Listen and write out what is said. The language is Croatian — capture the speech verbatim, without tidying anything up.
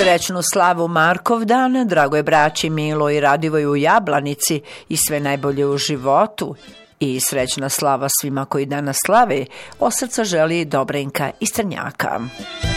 Srećnu slavu Markovdan, dragoj braći Milo i Radivoj u Jablanici i sve najbolje u životu. I srećna slava svima koji danas slave, od srca želi Dobrenka iz Trnjaka.